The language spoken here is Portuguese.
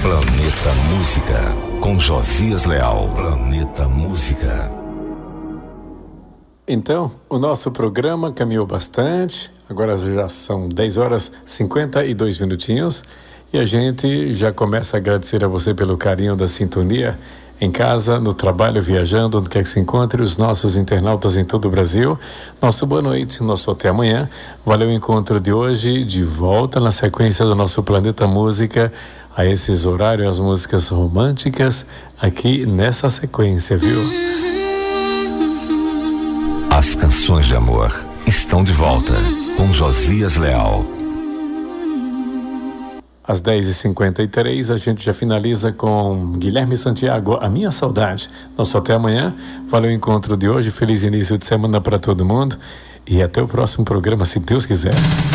Planeta Música, com Josias Leal. Planeta Música. Então, o nosso programa caminhou bastante. Agora já são 10 horas e 52 minutinhos. E a gente já começa a agradecer a você pelo carinho da sintonia. Em casa, no trabalho, viajando, onde quer que se encontre, os nossos internautas em todo o Brasil. Nosso boa noite, nosso até amanhã. Valeu o encontro de hoje, de volta na sequência do nosso Planeta Música, a esses horários, as músicas românticas, aqui nessa sequência, viu? As canções de amor estão de volta, com Josias Leal. Às 10h53, a gente já finaliza com Guilherme Santiago, A Minha Saudade. Nosso até amanhã. Valeu o encontro de hoje. Feliz início de semana para todo mundo. E até o próximo programa, se Deus quiser.